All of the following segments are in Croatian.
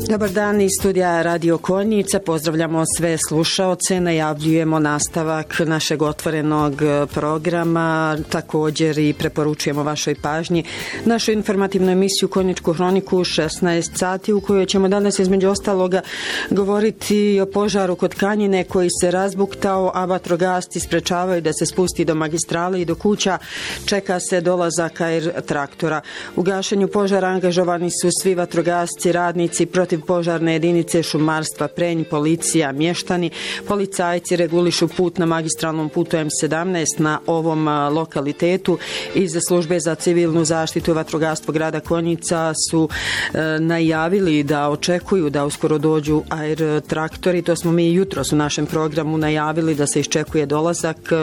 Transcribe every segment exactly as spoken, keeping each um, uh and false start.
Dobar dan iz studija Radio Konjica. Pozdravljamo sve slušaoce. Najavljujemo nastavak našeg otvorenog programa. Također i preporučujemo vašoj pažnji našu informativnu emisiju Konjičku hroniku u šesnaest sati, u kojoj ćemo danas između ostaloga govoriti o požaru kod Kanjine koji se razbuktao, a vatrogasci sprečavaju da se spusti do magistrale i do kuća. Čeka se dolazak air traktora. U gašenju požara angažovani su svi vatrogasci, radnici, protiv požarne jedinice šumarstva Prenj, policija, mještani. Policajci regulišu put na magistralnom putu M sedamnaest na ovom lokalitetu. Iz službe za civilnu zaštitu vatrogastvo grada Konjica su e, najavili da očekuju da uskoro dođu air traktori. To smo mi jutros u našem programu najavili da se iščekuje dolazak e,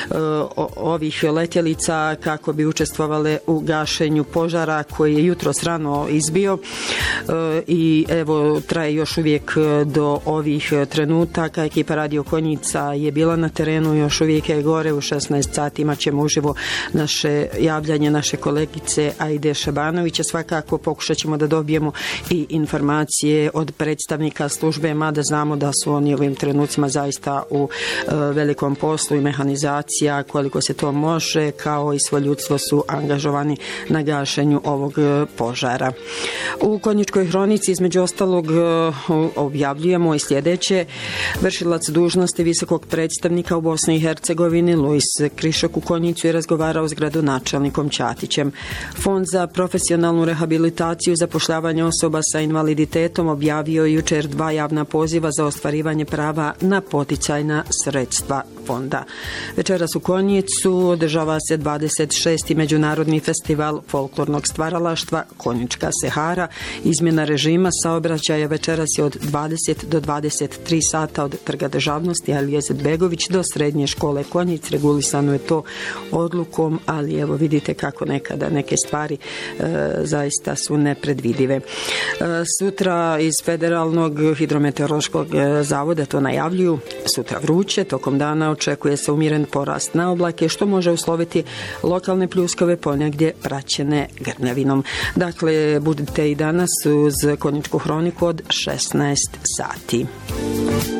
ovih letjelica kako bi učestvovale u gašenju požara koji je jutros rano izbio e, i evo traje još uvijek do ovih trenutaka. Ekipa Radio Konjica je bila na terenu, još uvijek je gore. U šesnaest sati imat ćemo uživo naše javljanje naše kolegice Aide Šabanovića. Svakako pokušat ćemo da dobijemo i informacije od predstavnika službe, mada znamo da su oni ovim trenucima zaista u e, velikom poslu i mehanizacija koliko se to može, kao i svo ljudstvo su angažovani na gašenju ovog požara. U Konjičkoj hronici između ostalog objavljujemo i sljedeće. Vršilac dužnosti visokog predstavnika u Bosni i Hercegovini Luis Krišok u Konjicu je razgovarao s gradonačelnikom Ćatićem. Fond za profesionalnu rehabilitaciju i zapošljavanje osoba sa invaliditetom objavio je jučer dva javna poziva za ostvarivanje prava na poticajna sredstva fonda. Večeras u Konjicu održava se dvadeset šesti međunarodni festival folklornog stvaralaštva Konjička Sehara. Izmjena režima saobraćaja večeras je od dvadeset do dvadeset tri sata od Trga državnosti Alije Izetbegović do Srednje škole Konjic. Regulisano je to odlukom, ali evo vidite kako nekada neke stvari e, zaista su nepredvidive. E, sutra iz Federalnog hidrometeorološkog zavoda to najavljuju. Sutra vruće, tokom dana očekuje se umjeren porast na oblake, što može usloviti lokalne pljuskove ponegdje praćene grmljavinom. Dakle, budite i danas uz Konjičku hroniku od šesnaest sati.